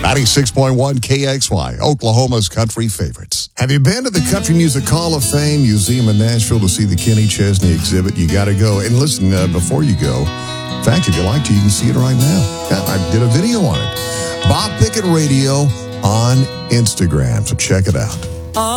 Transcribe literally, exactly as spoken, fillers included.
ninety-six point one K X Y, Oklahoma's country favorites. Have you been to the Country Music Hall of Fame Museum in Nashville to see the Kenny Chesney exhibit? You got to go. And listen, uh, before you go, in fact, if you like to, you can see it right now. Yeah, I did a video on it. Bob Pickett Radio on Instagram, so check it out.